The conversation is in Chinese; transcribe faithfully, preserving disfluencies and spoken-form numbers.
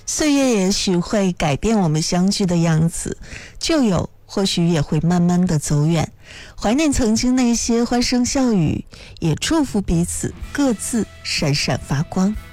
岁月也许会改变我们相聚的样子，旧友或许也会慢慢的走远。怀念曾经那些欢声笑语，也祝福彼此各自闪闪发光。